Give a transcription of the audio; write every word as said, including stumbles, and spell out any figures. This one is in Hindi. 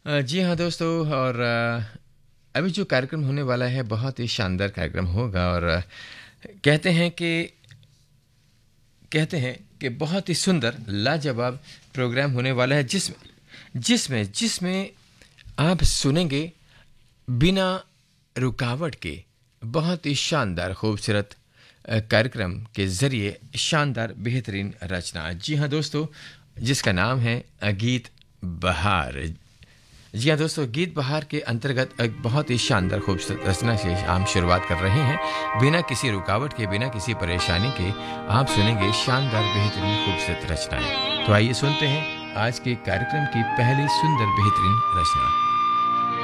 अ, जी हाँ दोस्तों और अ, अभी जो कार्यक्रम होने वाला है बहुत ही शानदार कार्यक्रम होगा और अ, कहते हैं कि कहते हैं कि बहुत ही सुंदर लाजवाब प्रोग्राम होने वाला है जिसमें जिसमें जिसमें आप सुनेंगे बिना रुकावट के बहुत ही शानदार खूबसूरत अ, कार्यक्रम के ज़रिए शानदार बेहतरीन रचना। जी हाँ दोस्तों, जिसका नाम है अ, गीत बहार। जी हाँ दोस्तों, गीत बहार के अंतर्गत एक बहुत ही शानदार खूबसूरत रचना से हम शुरुआत कर रहे हैं। बिना किसी रुकावट के, बिना किसी परेशानी के आप सुनेंगे शानदार बेहतरीन खूबसूरत रचनाएं। तो आइए सुनते हैं आज के कार्यक्रम की पहली सुंदर बेहतरीन रचना।